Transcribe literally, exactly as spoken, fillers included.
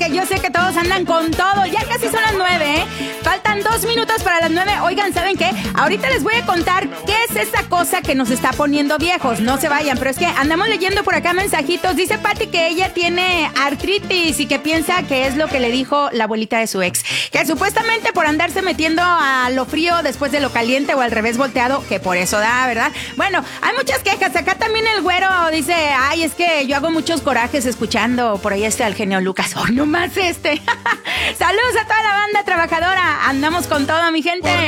que yo sé que todos andan con todo. Ya casi son las nueve, ¿eh? Faltan dos minutos para las nueve. Oigan, ¿saben qué? Ahorita les voy a contar qué es esa cosa que nos está poniendo viejos. No se vayan, pero es que andamos leyendo por acá mensajitos. Dice Pati que ella tiene artritis y que piensa que es lo que le dijo la abuelita de su ex. Que supuestamente por andarse metiendo a lo frío después de lo caliente o al revés volteado, que por eso da, ¿verdad? Bueno, hay muchas quejas. Acá también el güero dice, ay, es que yo hago muchos corajes escuchando por ahí este al genio Lucas. ¡Oh, no más este! Saludos a toda la banda trabajadora. Andamos con todo, mi gente.